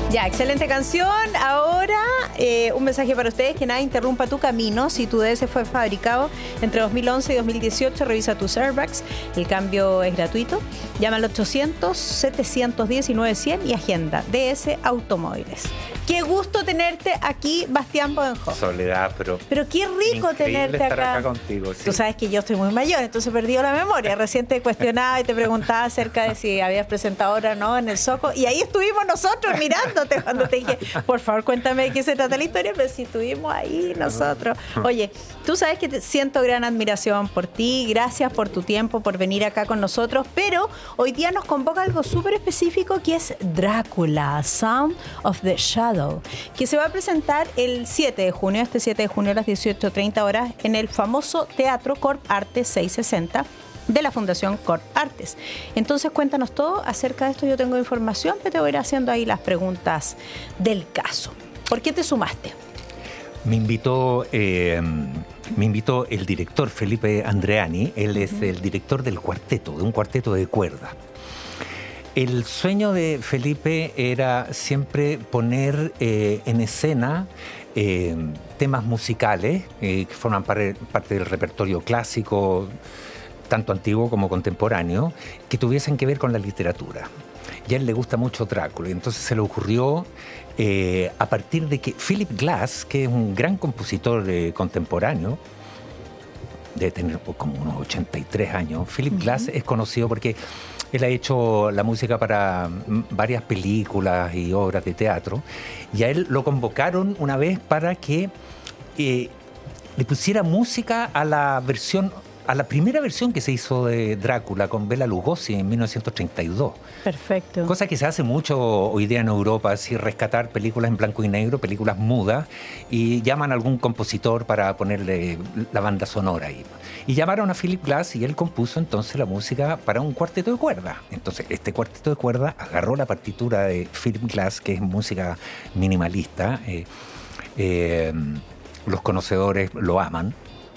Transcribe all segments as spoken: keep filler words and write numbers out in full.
Ya, excelente canción. Ahora, eh, un mensaje para ustedes: que nada interrumpa tu camino. Si tu D S fue fabricado entre dos mil once y dos mil dieciocho, revisa tus airbags. El cambio es gratuito. Llama al ochocientos, setecientos diecinueve, cien y agenda D S Automóviles. Qué gusto tenerte aquí, Bastián Bodenhoff. Soledad, pero... Pero qué rico tenerte estar acá. acá contigo. Sí. Tú sabes que yo estoy muy mayor, entonces he perdido la memoria. Recién te cuestionaba y te preguntaba acerca de si habías presentado ahora o no en el Soco. Y ahí estuvimos nosotros mirándote cuando te dije, por favor, cuéntame de qué se trata la historia, pero si estuvimos ahí nosotros. Oye, tú sabes que te siento gran admiración por ti. Gracias por tu tiempo, por venir acá con nosotros. Pero hoy día nos convoca algo súper específico, que es Drácula, Sound of the Shadow, que se va a presentar el siete de junio, este siete de junio a las dieciocho treinta horas, en el famoso Teatro Corp Artes seiscientos sesenta de la Fundación Corp Artes. Entonces cuéntanos todo acerca de esto. Yo tengo información, pero te voy a ir haciendo ahí las preguntas del caso. ¿Por qué te sumaste? Me invitó, eh, me invitó el director Felipe Andreani. Él es el director del cuarteto, de un cuarteto de cuerda. El sueño de Felipe era siempre poner eh, en escena eh, temas musicales eh, que forman par- parte del repertorio clásico, tanto antiguo como contemporáneo, que tuviesen que ver con la literatura. Y a él le gusta mucho Drácula, y entonces se le ocurrió eh, a partir de que Philip Glass, que es un gran compositor eh, contemporáneo, debe tener como unos ochenta y tres años, Philip uh-huh. Glass es conocido porque él ha hecho la música para varias películas y obras de teatro, y a él lo convocaron una vez para que eh, le pusiera música a la versión, a la primera versión que se hizo de Drácula con Bela Lugosi en mil novecientos treinta y dos. Perfecto. Cosa que se hace mucho hoy día en Europa, así rescatar películas en blanco y negro, películas mudas, y llaman a algún compositor para ponerle la banda sonora ahí. Y llamaron a Philip Glass y él compuso entonces la música para un cuarteto de cuerda. Entonces este cuarteto de cuerda agarró la partitura de Philip Glass, que es música minimalista. Eh, eh, los conocedores lo aman.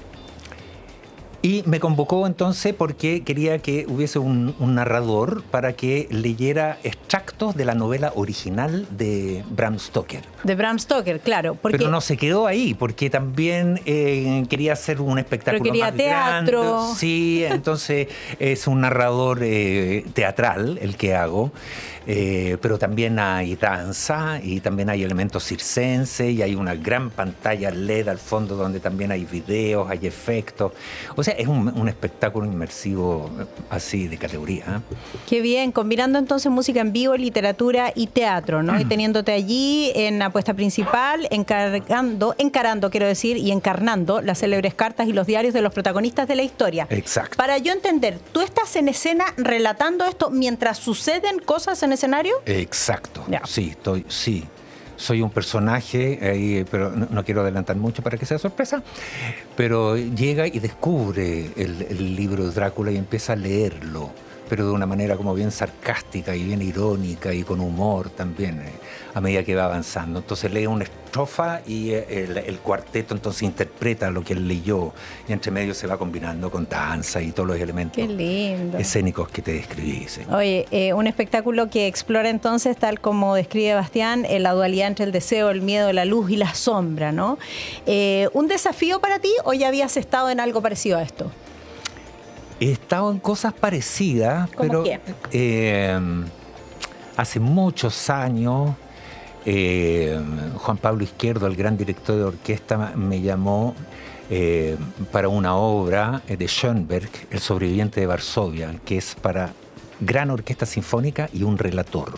Y me convocó entonces porque quería que hubiese un, un narrador para que leyera extractos de la novela original de Bram Stoker. De Bram Stoker, claro. Porque... Pero no se quedó ahí, porque también eh, quería hacer un espectáculo Pero quería más teatro. grande. Sí, entonces es un narrador eh, teatral el que hago. Eh, pero también hay danza y también hay elementos circenses y hay una gran pantalla L E D al fondo donde también hay videos, hay efectos. O sea, es un, un espectáculo inmersivo así de categoría. ¿eh? Qué bien, combinando entonces música en vivo, literatura y teatro, ¿no? Mm. Y teniéndote allí en la puesta principal, encargando, encarando, quiero decir, y encarnando las célebres cartas y los diarios de los protagonistas de la historia. Exacto. Para yo entender, ¿tú estás en escena relatando esto mientras suceden cosas en escenario? Exacto. Ya. Sí, estoy, sí. Soy un personaje, eh, pero no, no quiero adelantar mucho para que sea sorpresa, pero llega y descubre el, el libro de Drácula y empieza a leerlo, pero de una manera como bien sarcástica y bien irónica y con humor también, eh, a medida que va avanzando. Entonces lee una estrofa y el, el cuarteto entonces interpreta lo que él leyó, y entre medio se va combinando con danza y todos los elementos Qué lindo. escénicos que te describí. Sí. Oye, eh, un espectáculo que explora entonces, tal como describe Bastián, eh, la dualidad entre el deseo, el miedo, la luz y la sombra, ¿no? Eh, ¿Un desafío para ti o ya habías estado en algo parecido a esto? He estado en cosas parecidas, ¿Cómo pero qué? Eh, hace muchos años eh, Juan Pablo Izquierdo, el gran director de orquesta, me llamó eh, para una obra de Schoenberg, El sobreviviente de Varsovia, que es para gran orquesta sinfónica y un relator.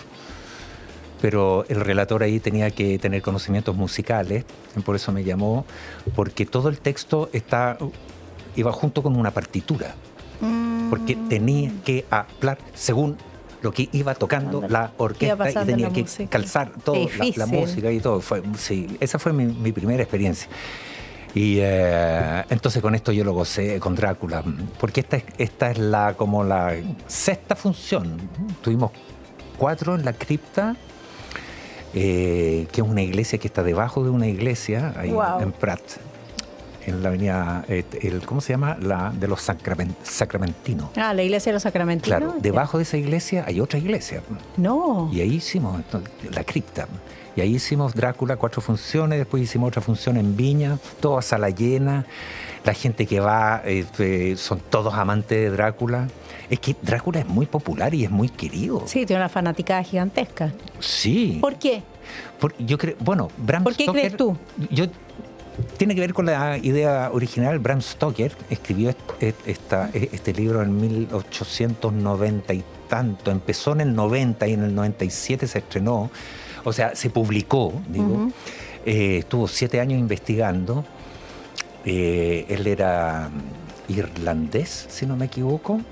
Pero el relator ahí tenía que tener conocimientos musicales, por eso me llamó, porque todo el texto está, iba junto con una partitura. Porque tenía que hablar según lo que iba tocando la orquesta y tenía que música. calzar toda la, la música y todo. Fue, sí, esa fue mi, mi primera experiencia. Y eh, entonces con esto yo lo gocé con Drácula, porque esta, esta es la, como la sexta función. Tuvimos cuatro en la cripta, eh, que es una iglesia que está debajo de una iglesia, ahí wow. en Prat. en la avenida, eh, el, ¿cómo se llama? La de los sacrament, sacramentinos. Ah, la iglesia de los sacramentinos. Claro, debajo de esa iglesia hay otra iglesia. No. Y ahí hicimos la cripta. Y ahí hicimos Drácula, cuatro funciones, después hicimos otra función en Viña, todo a sala llena. La gente que va eh, eh, son todos amantes de Drácula. Es que Drácula es muy popular y es muy querido. Sí, tiene una fanaticada gigantesca. Sí. ¿Por qué? Por, yo creo, bueno, Bram ¿Por qué Stoker, crees tú? Yo, tiene que ver con la idea original. Bram Stoker escribió este, esta, este libro en mil ochocientos noventa y tanto. Empezó en el noventa y en el noventa y siete se estrenó. O sea, se publicó, digo. Uh-huh. eh, estuvo siete años investigando. Eh, él era irlandés, si no me equivoco,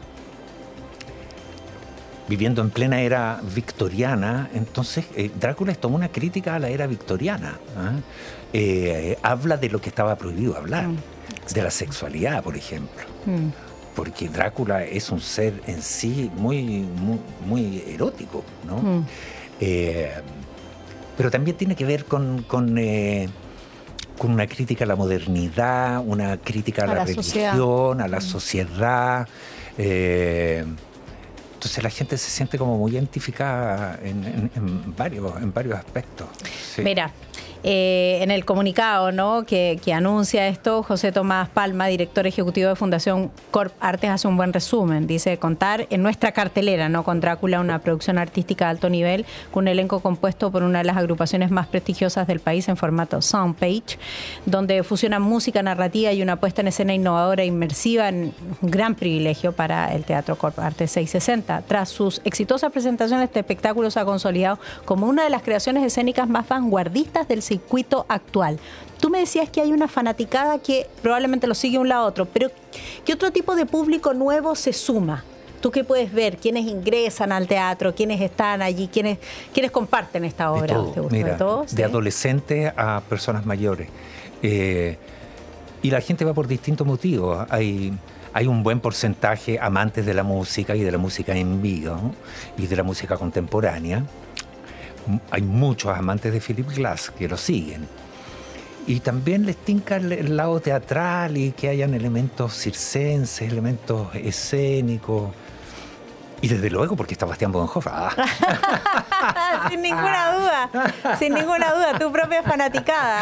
viviendo en plena era victoriana. Entonces, eh, Drácula es toda una crítica a la era victoriana. ¿eh? Eh, habla de lo que estaba prohibido hablar, mm. de la sexualidad, por ejemplo. Mm. Porque Drácula es un ser en sí muy, muy, muy erótico, ¿no? Mm. Eh, pero también tiene que ver con... con eh, con una crítica a la modernidad, una crítica a, a la, la religión, sociedad. a la sociedad. Eh, entonces la gente se siente como muy identificada en, en, en, varios, en varios aspectos. Sí. Mira, eh, en el comunicado, ¿no?, que, que anuncia esto, José Tomás Palma, director ejecutivo de Fundación Corp Artes, hace un buen resumen. Dice: contar en nuestra cartelera, ¿no?, con Drácula, una producción artística de alto nivel, con un elenco compuesto por una de las agrupaciones más prestigiosas del país en formato Soundpage, donde fusionan música, narrativa y una puesta en escena innovadora e inmersiva, en un gran privilegio para el Teatro Corp Artes seiscientos sesenta. Tras sus exitosas presentaciones, este espectáculo se ha consolidado como una de las creaciones escénicas más vanguardistas del circuito actual. Tú me decías que hay una fanaticada que probablemente lo sigue un lado a otro, pero ¿qué otro tipo de público nuevo se suma? ¿Tú qué puedes ver? ¿Quiénes ingresan al teatro? ¿Quiénes están allí? ¿Quiénes, quiénes comparten esta obra? De todo. ¿Te gusta? Mira, ¿De todo? De ¿Sí? adolescentes a personas mayores. Eh, y la gente va por distintos motivos. Hay... Hay un buen porcentaje amantes de la música y de la música en vivo, ¿no?, y de la música contemporánea. Hay muchos amantes de Philip Glass que lo siguen. Y también les tinca el, el lado teatral y que hayan elementos circenses, elementos escénicos. Y desde luego porque está Bastián Bodenhofer. Ah. Sin ninguna duda, sin ninguna duda, tu propia fanaticada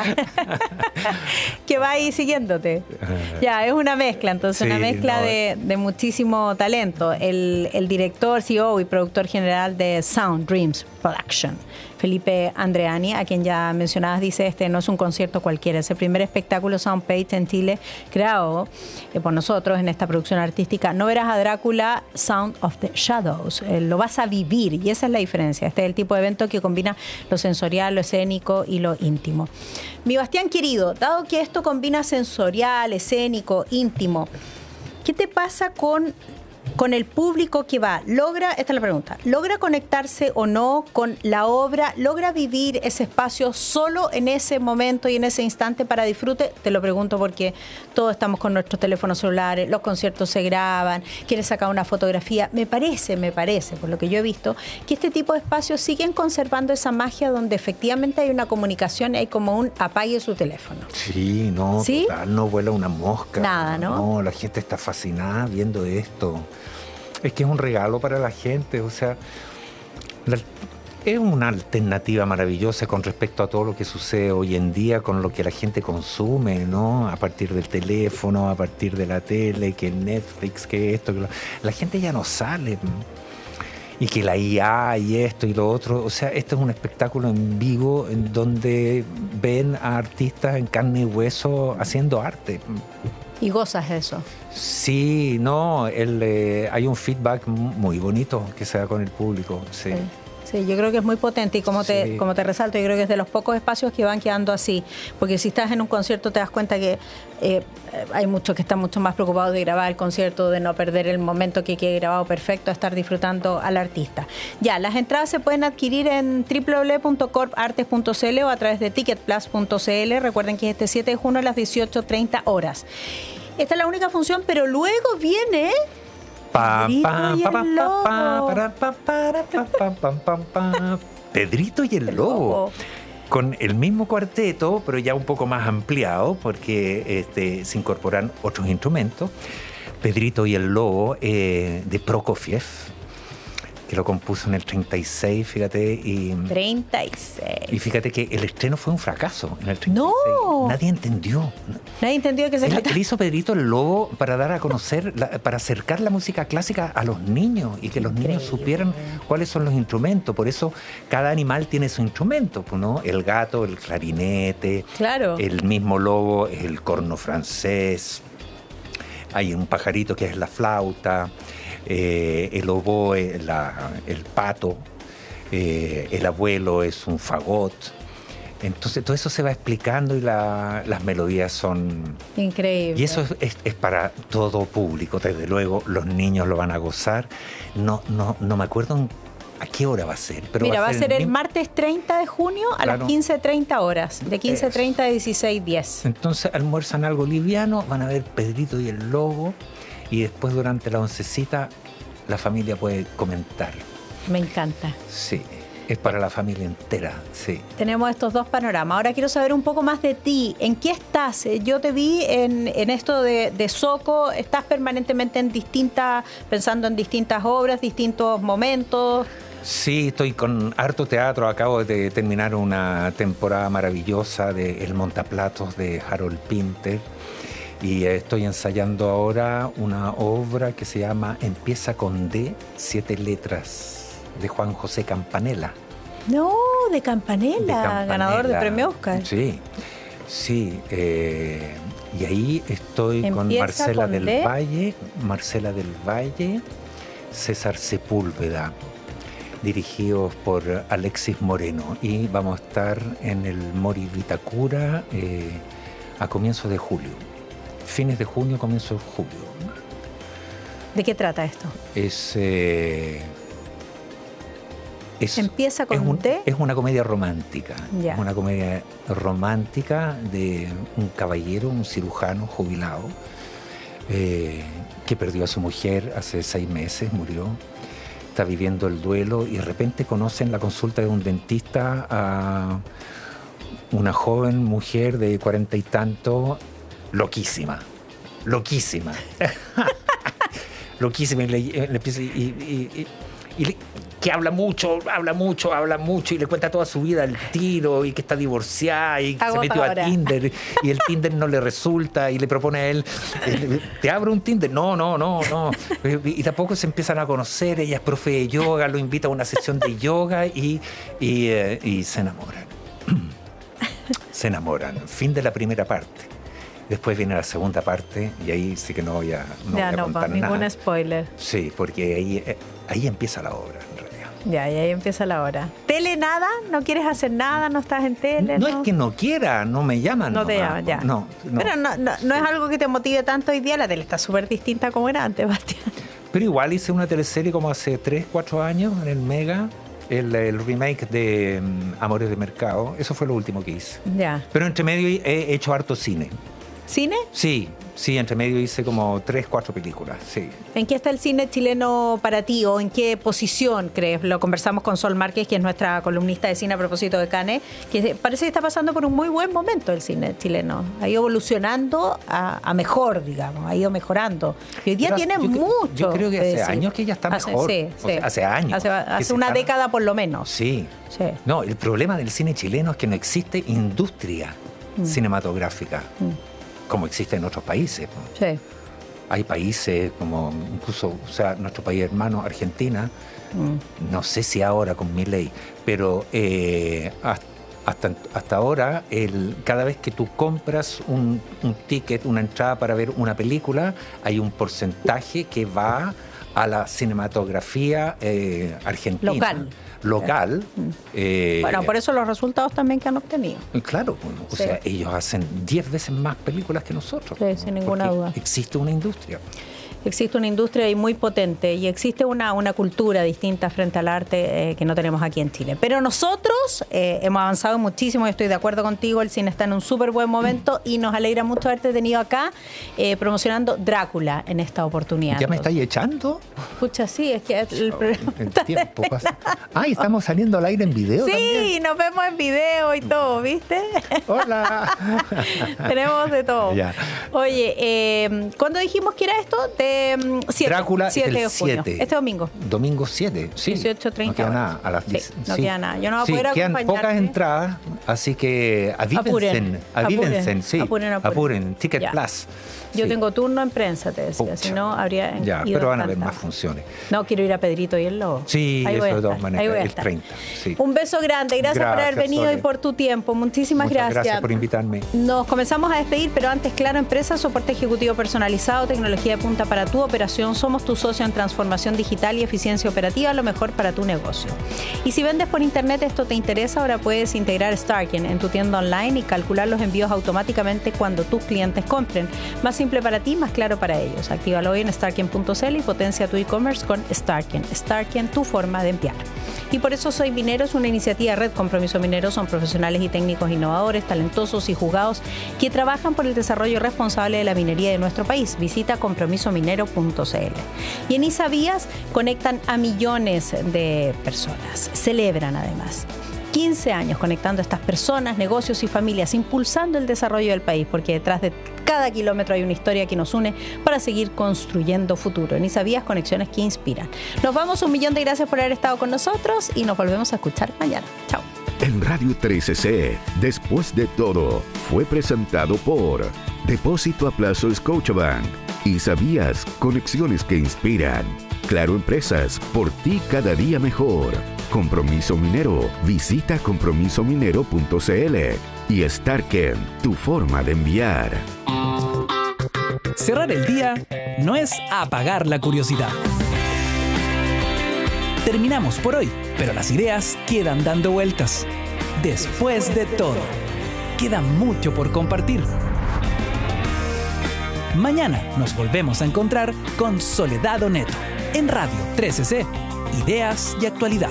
que va ahí siguiéndote. Ya, es una mezcla, entonces, sí, una mezcla no, de, de muchísimo talento. El, el director, C E O y productor general de Sound Dreams Production, Felipe Andreani, a quien ya mencionabas, dice: este no es un concierto cualquiera, es el primer espectáculo Soundpage en Chile creado eh, por nosotros en esta producción artística. No verás a Drácula, Sound of the Shadows, eh, lo vas a vivir, y esa es la diferencia. Este es el tipo de evento que combina lo sensorial, lo escénico y lo íntimo. Mi Bastián querido, dado que esto combina sensorial, escénico, íntimo, ¿qué te pasa con... con el público que va? ¿Logra, esta es la pregunta, ¿logra conectarse o no con la obra? ¿Logra vivir ese espacio solo en ese momento y en ese instante para disfrute? Te lo pregunto porque todos estamos con nuestros teléfonos celulares, los conciertos se graban, quieres sacar una fotografía. Me parece, me parece, por lo que yo he visto, que este tipo de espacios siguen conservando esa magia donde efectivamente hay una comunicación y hay como un apague su teléfono. Sí, no, ¿Sí? Total, no vuela una mosca. Nada, ¿no? No, la gente está fascinada viendo esto. Es que es un regalo para la gente, o sea, la, es una alternativa maravillosa con respecto a todo lo que sucede hoy en día, con lo que la gente consume, ¿no? A partir del teléfono, a partir de la tele, que Netflix, que esto, que lo... la gente ya no sale. Y que la I A y esto y lo otro, o sea, esto es un espectáculo en vivo en donde ven a artistas en carne y hueso haciendo arte. ¿Y gozas eso? Sí, no, el, eh, hay un feedback muy bonito que se da con el público. Sí. Sí. Sí, yo creo que es muy potente y como te, sí. como te resalto, yo creo que es de los pocos espacios que van quedando así, porque si estás en un concierto te das cuenta que eh, hay muchos que están mucho más preocupados de grabar el concierto, de no perder el momento que quede grabado perfecto, a estar disfrutando al artista. Ya, las entradas se pueden adquirir en doble u doble u doble u punto corp artes punto c l o a través de ticket plus punto c l. Recuerden que es este siete de junio a las dieciocho treinta horas. Esta es la única función, pero luego viene... Pedrito y el Lobo. con el mismo cuarteto, pero ya un poco más ampliado, porque este, se incorporan otros instrumentos. Pedrito y el Lobo, eh, de Prokofiev, que lo compuso en el treinta y seis, fíjate. Y, treinta y seis. Y fíjate que el estreno fue un fracaso en el treinta y seis. ¡No! Nadie entendió. Nadie entendió que se Él, trataba. él hizo Pedrito el Lobo para dar a conocer, la, para acercar la música clásica a los niños y que los Increíble. niños supieran cuáles son los instrumentos. Por eso cada animal tiene su instrumento, ¿no? El gato, el clarinete. Claro. El mismo lobo, el corno francés. Hay un pajarito que es la flauta. Eh, el oboe, la, el pato, eh, el abuelo es un fagot. Entonces todo eso se va explicando y la, las melodías son... Increíble. Y eso es, es, es para todo público, desde luego los niños lo van a gozar. No, no, no me acuerdo a qué hora va a ser. Pero Mira, va a ser el mismo... martes treinta de junio a Claro. las quince treinta horas, de quince treinta a dieciséis diez. Entonces almuerzan algo liviano, van a ver Pedrito y el Lobo. Y después durante la oncecita la familia puede comentar. Me encanta. Sí, es para la familia entera, sí. Tenemos estos dos panoramas. Ahora quiero saber un poco más de ti. ¿En qué estás? Eh, Yo te vi en, en esto de, de Soco. ¿Estás permanentemente en distintas, pensando en distintas obras, distintos momentos? Sí, estoy con harto teatro. Acabo de terminar una temporada maravillosa de El Montaplatos de Harold Pinter. Y estoy ensayando ahora una obra que se llama Empieza con D, siete letras, de Juan José Campanella. No, de Campanella, De Campanella. ganador de premio Oscar. Sí, sí. Eh, y ahí estoy con Empieza Marcela con del D. Valle, Marcela del Valle, César Sepúlveda, dirigidos por Alexis Moreno. Y vamos a estar en el Mori Vitacura eh, a comienzos de julio. Fines de junio, comienzo de julio. ¿De qué trata esto? Es, eh, es Empieza con es un- D. Es una comedia romántica. Ya. Es una comedia romántica de un caballero, un cirujano jubilado, eh, que perdió a su mujer hace seis meses, murió. Está viviendo el duelo y de repente conoce en la consulta de un dentista a una joven mujer de cuarenta y tanto, loquísima, loquísima, loquísima, y le, le empieza y, y- y- y le- que habla mucho, habla mucho, habla mucho y le cuenta toda su vida al tiro y que está divorciada y que se metió a Agotadora. Tinder y el Tinder no le resulta y le propone a él, eh, ¿te abro un Tinder? No, no, no, no. Y tampoco se empiezan a conocer, ella es profe de yoga, lo invita a una sesión de yoga y, y, eh, y se enamoran. Se enamoran. Fin de la primera parte. Después viene la segunda parte y ahí sí que no voy a, no ya voy a no, contar pa, ningún nada. spoiler. Sí, porque ahí, eh, ahí empieza la obra, en realidad. Ya, y ahí empieza la hora. ¿Tele nada? ¿No quieres hacer nada? ¿No estás en tele? No, es que no quiera, no me llaman. No te nomás, llaman, ya. No, no. Pero no, no, no es algo que te motive tanto hoy día. La tele está súper distinta como era antes, Bastián. Pero igual hice una teleserie como hace tres, cuatro años en el Mega, el, el remake de mm, Amores de Mercado. Eso fue lo último que hice. Ya. Pero entre medio he hecho harto cine. ¿Cine? Sí, sí, entre medio hice como tres, cuatro películas, sí. ¿En qué está el cine chileno para ti o en qué posición crees? Lo conversamos con Sol Márquez, que es nuestra columnista de cine a propósito de Cannes, que parece que está pasando por un muy buen momento el cine chileno. Ha ido evolucionando a, a mejor, digamos, ha ido mejorando. Y hoy día Pero tiene yo cre- mucho. yo creo que que hace decir. años que ya está Hace- mejor. sí, O sí. sea, hace años Hace, que hace se una está- década por lo menos. Sí. Sí. No, el problema del cine chileno es que no existe industria Mm. cinematográfica como existe en otros países. Sí. Hay países como incluso, o sea, nuestro país hermano, Argentina, Mm. no sé si ahora con Milei, pero eh, hasta, hasta ahora, el, cada vez que tú compras un, un ticket, una entrada para ver una película, hay un porcentaje que va a la cinematografía eh, argentina. Local. Local. eh, Bueno, por eso los resultados también que han obtenido. Claro, bueno, o Sí. sea, ellos hacen diez veces más películas que nosotros. Sí, sin ninguna porque duda. Existe una industria. Existe una industria ahí muy potente y existe una, una cultura distinta frente al arte eh, que no tenemos aquí en Chile. Pero nosotros eh, hemos avanzado muchísimo, estoy de acuerdo contigo, el cine está en un súper buen momento y nos alegra mucho haberte tenido acá eh, promocionando Drácula en esta oportunidad. ¿Ya me estáis echando? Escucha, sí, es que el programa el tiempo pasa. Ah, y estamos saliendo al aire en video sí, también. Nos vemos en video y todo, ¿viste? Hola. Tenemos de todo. Ya. Oye, eh, ¿cuándo dijimos que era esto? De siete, Drácula siete el de junio. siete. Este domingo. Domingo siete, sí. dieciocho treinta. No queda nada a las sí, diez. no sí. queda nada. Yo no voy a sí, poder quedan acompañarte. pocas entradas, así que avívense. Apuren, Avívense, apuren, sí. apuren, apuren. Apuren. Ticket Ya. Plus. Yo Sí. tengo turno en prensa, te decía. Pucha. Si no, habría Ya, ido pero van a haber encantado. más funciones. No, quiero ir a Pedrito y el Lobo. Sí, Ahí eso voy a de todas estar, ahí voy maneras, a el estar. treinta. Sí. Un beso grande. Gracias, por haber Gracias, venido Sole. y por tu tiempo. Muchísimas Muchas gracias. gracias por invitarme. Nos comenzamos a despedir, pero antes, Claro Empresa, soporte ejecutivo personalizado, tecnología de punta para tu operación. Somos tu socio en transformación digital y eficiencia operativa, lo mejor para tu negocio. Y si vendes por internet, esto te interesa, ahora puedes integrar Starken en tu tienda online y calcular los envíos automáticamente cuando tus clientes compren. Más simple para ti, más claro para ellos. Actívalo hoy en starken punto c l y potencia tu e-commerce con Starken. Starken, tu forma de enviar. Y por eso Soy Minero es una iniciativa Red Compromiso Minero. Son profesionales y técnicos innovadores, talentosos y jugados que trabajan por el desarrollo responsable de la minería de nuestro país. Visita compromiso minero punto c l. Y en Isabías conectan a millones de personas. Celebran además quince años conectando a estas personas, negocios y familias, impulsando el desarrollo del país, porque detrás de cada kilómetro hay una historia que nos une para seguir construyendo futuro. En Isabías, conexiones que inspiran. Nos vamos, un millón de gracias por haber estado con nosotros y nos volvemos a escuchar mañana. Chao. En Radio trece C, Después de Todo, fue presentado por Depósito a Plazo Scotiabank. Isabías, conexiones que inspiran. Claro Empresas, por ti cada día mejor. Compromiso Minero, visita compromiso minero punto c l. Y Starken, tu forma de enviar. Cerrar el día no es apagar la curiosidad. Terminamos por hoy, pero las ideas quedan dando vueltas. Después de todo, queda mucho por compartir. Mañana nos volvemos a encontrar con Soledad Oneto en Radio trece C, Ideas y Actualidad.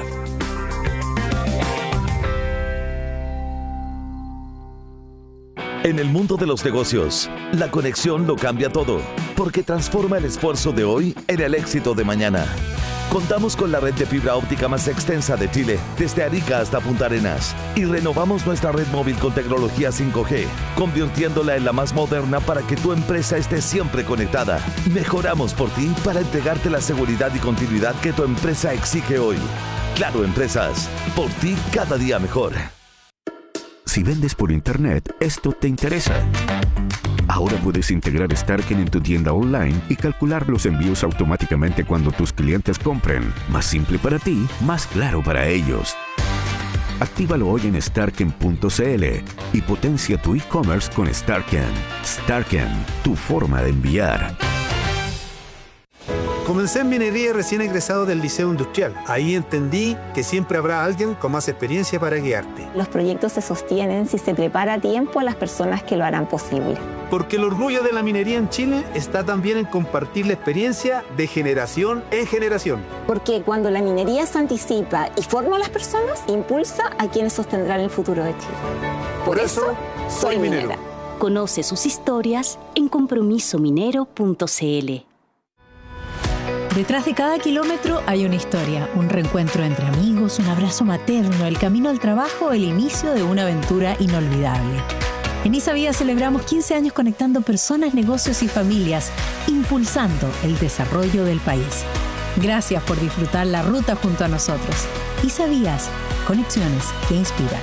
En el mundo de los negocios, la conexión lo cambia todo, porque transforma el esfuerzo de hoy en el éxito de mañana. Contamos con la red de fibra óptica más extensa de Chile, desde Arica hasta Punta Arenas, y renovamos nuestra red móvil con tecnología cinco G, convirtiéndola en la más moderna para que tu empresa esté siempre conectada. Mejoramos por ti para entregarte la seguridad y continuidad que tu empresa exige hoy. Claro Empresas, por ti cada día mejor. Si vendes por internet, esto te interesa. Ahora puedes integrar Starken en tu tienda online y calcular los envíos automáticamente cuando tus clientes compren. Más simple para ti, más claro para ellos. Actívalo hoy en starken punto c l y potencia tu e-commerce con Starken. Starken, tu forma de enviar. Comencé en minería recién egresado del Liceo Industrial. Ahí entendí que siempre habrá alguien con más experiencia para guiarte. Los proyectos se sostienen si se prepara a tiempo a las personas que lo harán posible. Porque el orgullo de la minería en Chile está también en compartir la experiencia de generación en generación. Porque cuando la minería se anticipa y forma a las personas, impulsa a quienes sostendrán el futuro de Chile. Por, Por eso, soy minero. minera. Conoce sus historias en compromiso minero punto c l. Detrás de cada kilómetro hay una historia, un reencuentro entre amigos, un abrazo materno, el camino al trabajo, el inicio de una aventura inolvidable. En Isabías celebramos quince años conectando personas, negocios y familias, impulsando el desarrollo del país. Gracias por disfrutar la ruta junto a nosotros. Isabías, conexiones que inspiran.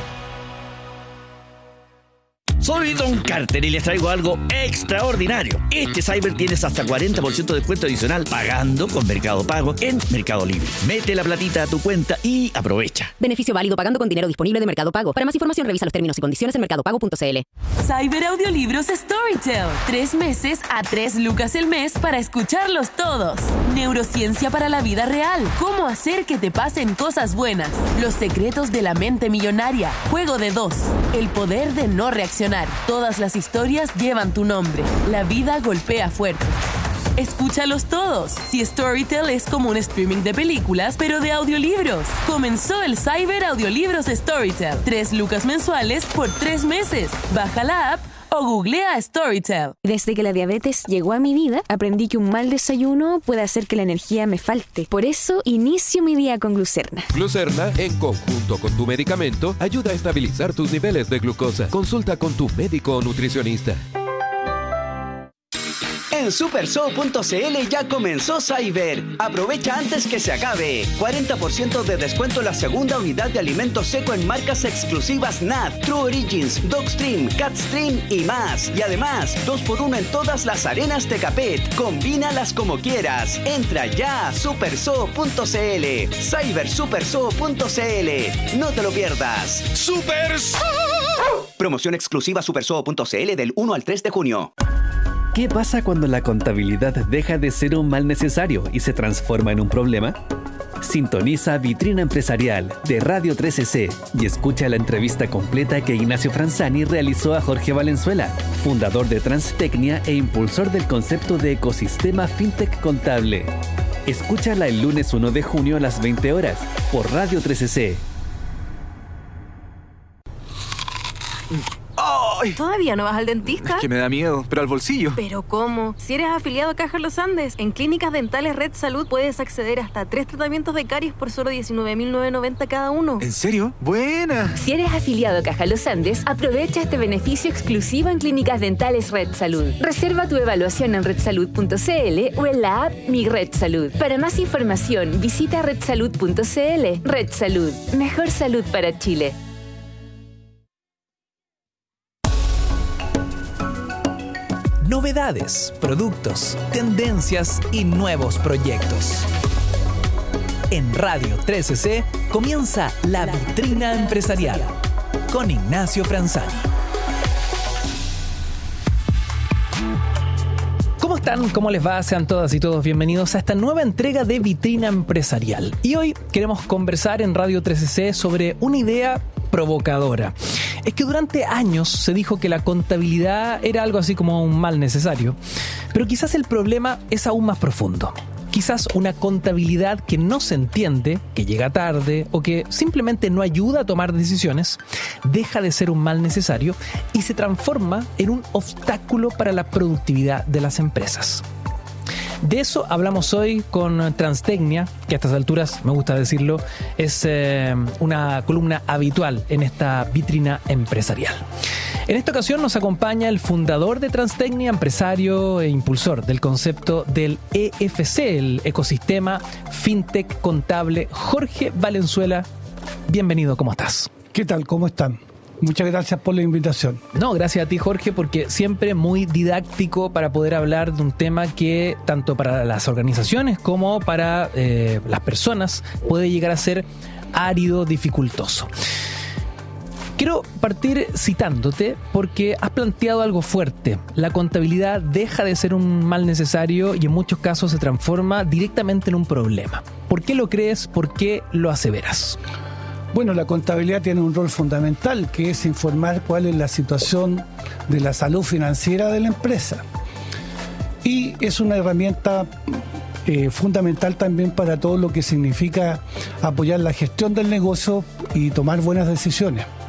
Soy Don Carter y les traigo algo extraordinario. Este Cyber tienes hasta cuarenta por ciento de descuento adicional pagando con Mercado Pago en Mercado Libre. Mete la platita a tu cuenta y aprovecha. Beneficio válido pagando con dinero disponible de Mercado Pago. Para más información revisa los términos y condiciones en mercado pago punto c l. Cyber Audiolibros Storytel. Tres meses a tres lucas el mes para escucharlos todos. Neurociencia para la vida real. Cómo hacer que te pasen cosas buenas. Los secretos de la mente millonaria. Juego de dos. El poder de no reaccionar. Todas las historias llevan tu nombre. La vida golpea fuerte. Escúchalos todos. Si Storytel es como un streaming de películas, pero de audiolibros. Comenzó el Cyber Audiolibros Storytel. Tres lucas mensuales por tres meses. Baja la app o googlea Storytel. Desde que la diabetes llegó a mi vida, aprendí que un mal desayuno puede hacer que la energía me falte. Por eso, inicio mi día con Glucerna. Glucerna, en conjunto con tu medicamento, ayuda a estabilizar tus niveles de glucosa. Consulta con tu médico o nutricionista. En supersoo punto cl ya comenzó Cyber. Aprovecha antes que se acabe. cuarenta por ciento de descuento en la segunda unidad de alimento seco en marcas exclusivas N A D, True Origins, Dogstream, Catstream y más. Y además, dos por uno en todas las arenas Tecapet. Combínalas como quieras. Entra ya a supersoo punto cl. cyber supersoo punto cl. No te lo pierdas. ¡Supersoo! Promoción exclusiva supersoo punto cl del uno al tres de junio. ¿Qué pasa cuando la contabilidad deja de ser un mal necesario y se transforma en un problema? Sintoniza Vitrina Empresarial de Radio trece ce y escucha la entrevista completa que Ignacio Franzani realizó a Jorge Valenzuela, fundador de Transtecnia e impulsor del concepto de ecosistema fintech contable. Escúchala el lunes uno de junio a las veinte horas por Radio trece ce. ¡Ay! ¿Todavía no vas al dentista? Es que me da miedo, pero al bolsillo. ¿Pero cómo? Si eres afiliado a Caja Los Andes, en Clínicas Dentales Red Salud puedes acceder hasta a tres tratamientos de caries por solo diecinueve mil novecientos noventa cada uno. ¿En serio? ¡Buena! Si eres afiliado a Caja Los Andes, aprovecha este beneficio exclusivo en Clínicas Dentales Red Salud. Reserva tu evaluación en red salud punto cl o en la app Mi Red Salud. Para más información, visita red salud punto cl. Red Salud. Mejor salud para Chile. Novedades, productos, tendencias y nuevos proyectos. En Radio trece ce comienza La Vitrina Empresarial con Ignacio Franzani. ¿Cómo están? ¿Cómo les va? Sean todas y todos bienvenidos a esta nueva entrega de Vitrina Empresarial. Y hoy queremos conversar en Radio trece ce sobre una idea provocadora. Es que durante años se dijo que la contabilidad era algo así como un mal necesario, pero quizás el problema es aún más profundo. Quizás una contabilidad que no se entiende, que llega tarde o que simplemente no ayuda a tomar decisiones, deja de ser un mal necesario y se transforma en un obstáculo para la productividad de las empresas. De eso hablamos hoy con Transtecnia, que a estas alturas, me gusta decirlo, es eh, una columna habitual en esta vitrina empresarial. En esta ocasión nos acompaña el fundador de Transtecnia, empresario e impulsor del concepto del E F C, el ecosistema fintech contable, Jorge Valenzuela. Bienvenido, ¿cómo estás? ¿Qué tal? ¿Cómo están? Muchas gracias por la invitación. No, gracias a ti, Jorge, porque siempre muy didáctico para poder hablar de un tema que tanto para las organizaciones como para eh, las personas puede llegar a ser árido, dificultoso. Quiero partir citándote porque has planteado algo fuerte. La contabilidad deja de ser un mal necesario y en muchos casos se transforma directamente en un problema. ¿Por qué lo crees? ¿Por qué lo aseveras? Bueno, la contabilidad tiene un rol fundamental, que es informar cuál es la situación de la salud financiera de la empresa. Y es una herramienta eh, fundamental también para todo lo que significa apoyar la gestión del negocio y tomar buenas decisiones.